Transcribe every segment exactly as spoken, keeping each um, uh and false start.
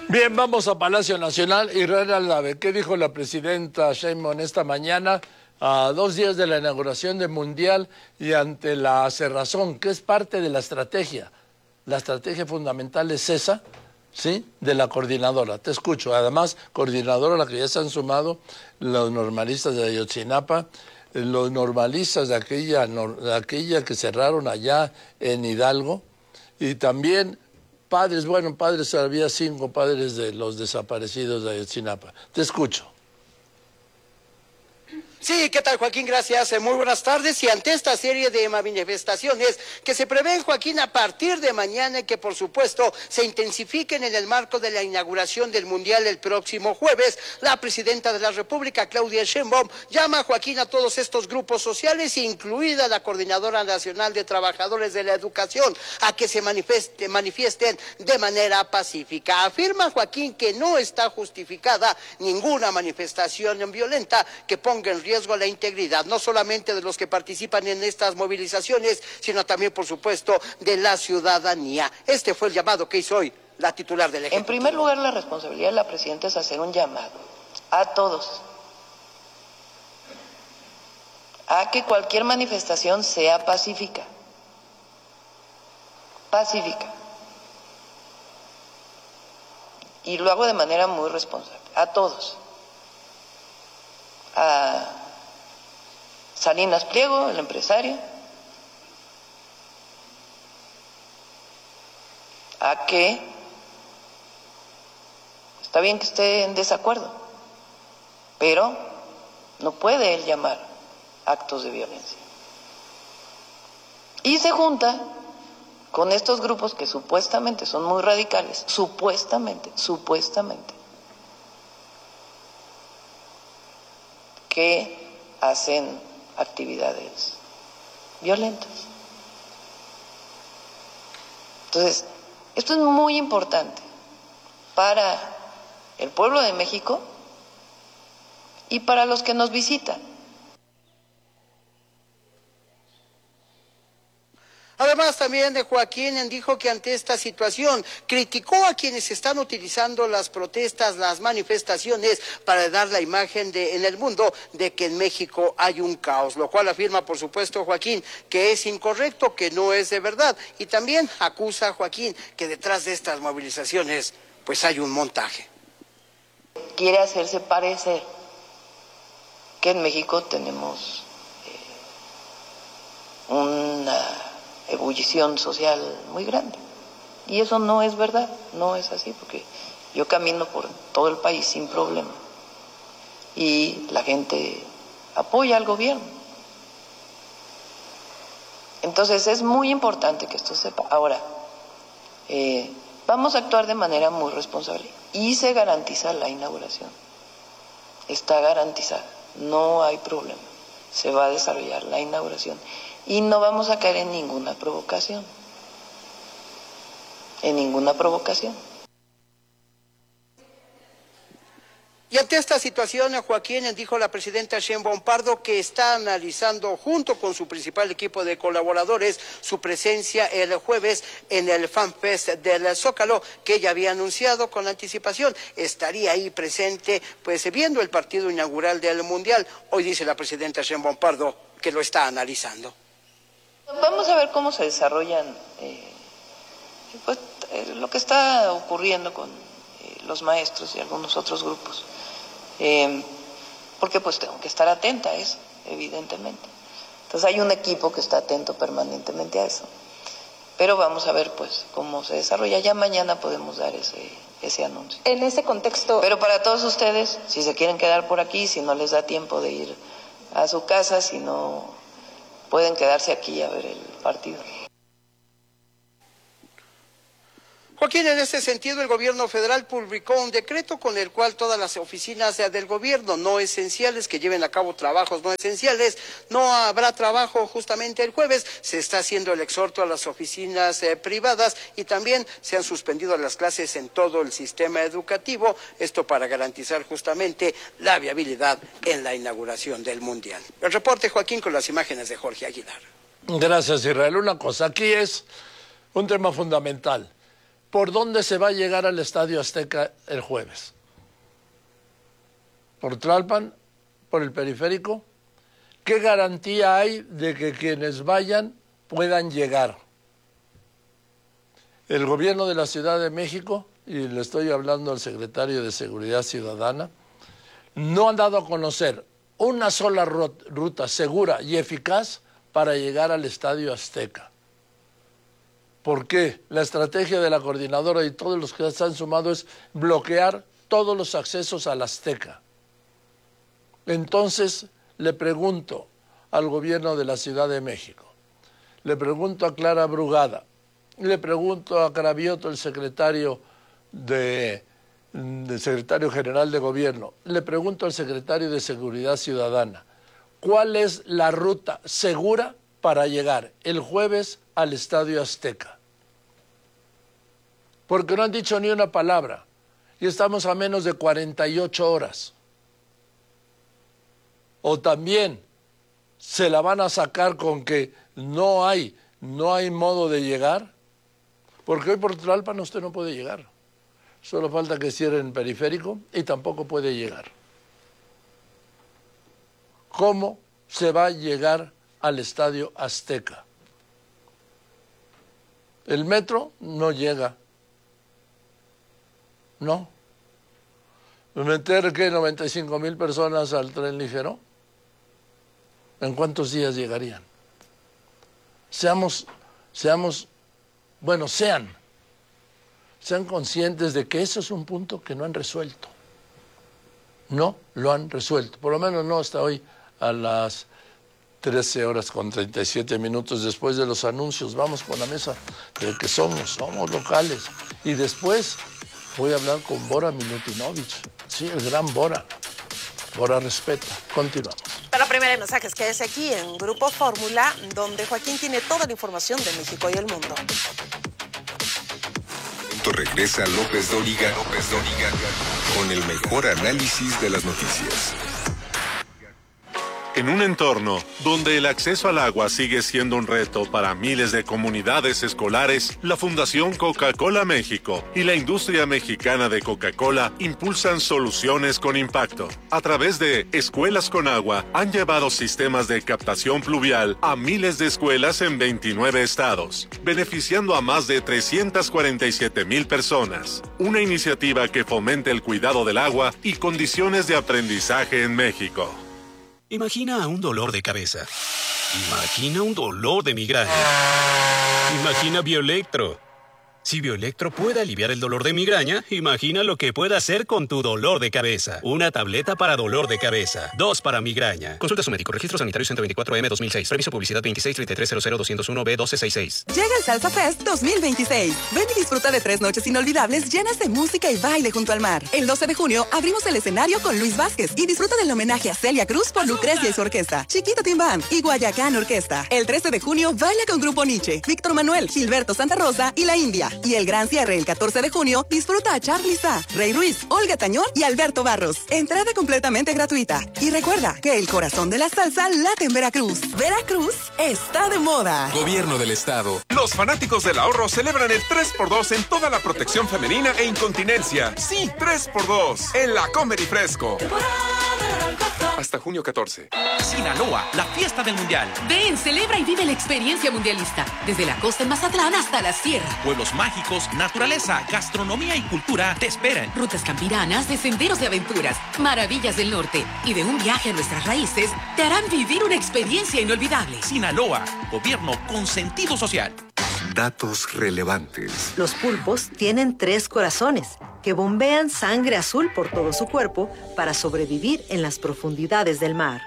Bien, vamos a Palacio Nacional. Israel Aldave, ¿qué dijo la presidenta Sheinbaum esta mañana a dos días de la inauguración del Mundial y ante la cerrazón, que es parte de la estrategia? La estrategia fundamental es esa, ¿sí?, de la coordinadora. Te escucho. Además, coordinadora a la que ya se han sumado los normalistas de Ayotzinapa, los normalistas de aquella, de aquella que cerraron allá en Hidalgo, y también padres, bueno, padres, había cinco padres de los desaparecidos de Ayotzinapa. Te escucho. Sí, ¿qué tal, Joaquín? Gracias. Muy buenas tardes. Y ante esta serie de manifestaciones que se prevén, Joaquín, a partir de mañana y que, por supuesto, se intensifiquen en el marco de la inauguración del Mundial el próximo jueves, la presidenta de la República, Claudia Sheinbaum, llama, Joaquín, a todos estos grupos sociales, incluida la Coordinadora Nacional de Trabajadores de la Educación, a que se manifeste, manifiesten de manera pacífica. Afirma, Joaquín, que no está justificada ninguna manifestación violenta que ponga en riesgo la integridad, no solamente de los que participan en estas movilizaciones, sino también, por supuesto, de la ciudadanía. Este fue el llamado que hizo hoy la titular del Ejecutivo. En primer lugar, la responsabilidad de la presidenta es hacer un llamado a todos, a que cualquier manifestación sea pacífica, pacífica, y lo hago de manera muy responsable, a todos. A Salinas Pliego, el empresario, a que está bien que esté en desacuerdo, pero no puede él llamar actos de violencia. Y se junta con estos grupos que supuestamente son muy radicales, supuestamente, supuestamente, que hacen actividades violentas. Entonces, esto es muy importante para el pueblo de México y para los que nos visitan. Además, también de Joaquín dijo que ante esta situación criticó a quienes están utilizando las protestas, las manifestaciones para dar la imagen de, en el mundo de que en México hay un caos, lo cual afirma, por supuesto, Joaquín, que es incorrecto, que no es de verdad. Y también acusa a Joaquín que detrás de estas movilizaciones pues hay un montaje. Quiere hacerse parecer que en México tenemos eh, una ebullición social muy grande, y eso no es verdad, no es así, porque yo camino por todo el país sin problema y la gente apoya al gobierno. Entonces es muy importante que esto sepa. Ahora, eh, vamos a actuar de manera muy responsable y se garantiza la inauguración, está garantizada, no hay problema, se va a desarrollar la inauguración. Y no vamos a caer en ninguna provocación, en ninguna provocación. Y ante esta situación, Joaquín, dijo la presidenta Sheinbaum Pardo que está analizando junto con su principal equipo de colaboradores su presencia el jueves en el FanFest del Zócalo, que ella había anunciado con anticipación. Estaría ahí presente, pues viendo el partido inaugural del Mundial. Hoy dice la presidenta Sheinbaum Pardo que lo está analizando. Vamos a ver cómo se desarrollan eh, pues, eh, lo que está ocurriendo con eh, los maestros y algunos otros grupos, eh, porque pues tengo que estar atenta a eso, evidentemente. Entonces hay un equipo que está atento permanentemente a eso, pero vamos a ver pues cómo se desarrolla. Ya mañana podemos dar ese, ese anuncio. En ese contexto... Pero para todos ustedes, si se quieren quedar por aquí, si no les da tiempo de ir a su casa, si no... pueden quedarse aquí a ver el partido. Joaquín, en este sentido, el gobierno federal publicó un decreto con el cual todas las oficinas del gobierno no esenciales que lleven a cabo trabajos no esenciales, no habrá trabajo justamente el jueves. Se está haciendo el exhorto a las oficinas eh, privadas y también se han suspendido las clases en todo el sistema educativo, esto para garantizar justamente la viabilidad en la inauguración del Mundial. El reporte, Joaquín, con las imágenes de Jorge Aguilar. Gracias, Israel. Una cosa, aquí es un tema fundamental. ¿por dónde se va a llegar al Estadio Azteca el jueves? ¿Por Tlalpan? ¿Por el periférico? ¿Qué garantía hay de que quienes vayan puedan llegar? El gobierno de la Ciudad de México, y le estoy hablando al secretario de Seguridad Ciudadana, no han dado a conocer una sola ruta segura y eficaz para llegar al Estadio Azteca. ¿Por qué? La estrategia de la coordinadora y todos los que se han sumado es bloquear todos los accesos al Azteca. Entonces, le pregunto al gobierno de la Ciudad de México, le pregunto a Clara Brugada, le pregunto a Cravioto, el secretario de, del secretario general de gobierno, le pregunto al secretario de Seguridad Ciudadana, ¿cuál es la ruta segura para llegar el jueves al Estadio Azteca? Porque no han dicho ni una palabra y estamos a menos de cuarenta y ocho horas. O también se la van a sacar con que no hay, no hay modo de llegar, porque hoy por Tlalpan usted no puede llegar. Solo falta que cierren el periférico y tampoco puede llegar. ¿Cómo se va a llegar al Estadio Azteca? El metro no llega. No. ¿Meter qué? noventa y cinco mil personas al tren ligero? ¿En cuántos días llegarían? Seamos, seamos, bueno, sean, sean conscientes de que eso es un punto que no han resuelto. No lo han resuelto, por lo menos no hasta hoy a las trece horas con treinta y siete minutos después de los anuncios. Vamos con la mesa de que somos, somos locales. Y después voy a hablar con Bora Milutinovic, sí, el gran Bora. Bora respeta. Continuamos. Para la primera de mensajes, quédese aquí en Grupo Fórmula, donde Joaquín tiene toda la información de México y el mundo. Regresa López Dóriga, López Dóriga, con el mejor análisis de las noticias. En un entorno donde el acceso al agua sigue siendo un reto para miles de comunidades escolares, la Fundación Coca-Cola México y la industria mexicana de Coca-Cola impulsan soluciones con impacto. A través de Escuelas con Agua, han llevado sistemas de captación pluvial a miles de escuelas en veintinueve estados, beneficiando a más de trescientas cuarenta y siete mil personas. Una iniciativa que fomenta el cuidado del agua y condiciones de aprendizaje en México. Imagina un dolor de cabeza. Imagina un dolor de migraña. Imagina Bioelectro. Si Bioelectro puede aliviar el dolor de migraña, imagina lo que puede hacer con tu dolor de cabeza. Una tableta para dolor de cabeza. Dos para migraña. Consulta a su médico. Registro sanitario ciento veinticuatro M dos mil seis. Permiso publicidad veintiséis treinta y tres cero cero doscientos uno B doce sesenta y seis. Llega el Salsa Fest dos mil veintiséis. Ven y disfruta de tres noches inolvidables llenas de música y baile junto al mar. El doce de junio abrimos el escenario con Luis Vázquez y disfruta del homenaje a Celia Cruz por Lucrecia y su orquesta, Chiquito Tim Band y Guayacán Orquesta. El trece de junio baila con Grupo Nietzsche, Víctor Manuel, Gilberto Santa Rosa y La India. Y el gran cierre el catorce de junio disfruta a Charly Sá, Rey Ruiz, Olga Tañón y Alberto Barros. Entrada completamente gratuita. Y recuerda que el corazón de la salsa late en Veracruz. Veracruz está de moda. Gobierno del Estado. Los fanáticos del ahorro celebran el tres por dos en toda la protección femenina e incontinencia. Sí, tres por dos en la Comer y Fresco. Hasta junio catorce. Sinaloa, la fiesta del mundial. Ven, celebra y vive la experiencia mundialista. Desde la costa en Mazatlán hasta la sierra. Pueblos mágicos, naturaleza, gastronomía y cultura te esperan. Rutas campiranas de senderos de aventuras, maravillas del norte y de un viaje a nuestras raíces te harán vivir una experiencia inolvidable. Sinaloa, gobierno con sentido social. Datos relevantes. Los pulpos tienen tres corazones que bombean sangre azul por todo su cuerpo para sobrevivir en las profundidades del mar.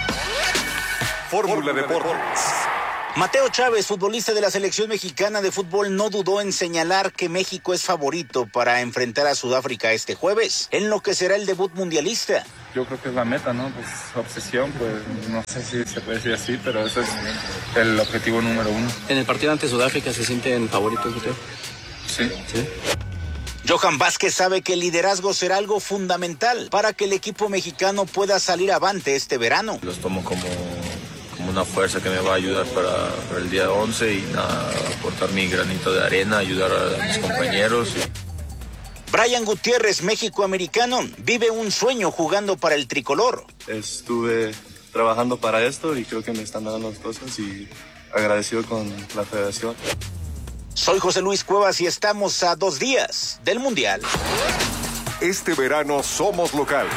Fórmula Deportes. Mateo Chávez, futbolista de la selección mexicana de fútbol, no dudó en señalar que México es favorito para enfrentar a Sudáfrica este jueves, en lo que será el debut mundialista. Yo creo que es la meta, ¿no? Pues obsesión, pues no sé si se puede decir así, pero ese es el objetivo número uno. ¿En el partido ante Sudáfrica se sienten favoritos usted? Sí. ¿Sí? Johan Vázquez sabe que el liderazgo será algo fundamental para que el equipo mexicano pueda salir avante este verano. Los tomo como... como una fuerza que me va a ayudar para, para el día once y nada, aportar mi granito de arena, ayudar a mis compañeros. Brian Gutiérrez, México-americano, vive un sueño jugando para el tricolor. Estuve trabajando para esto y creo que me están dando las cosas y agradecido con la federación. Soy José Luis Cuevas y estamos a dos días del Mundial. Este verano somos locales.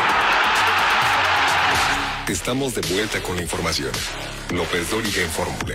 Estamos de vuelta con la información. López Dóriga en Fórmula.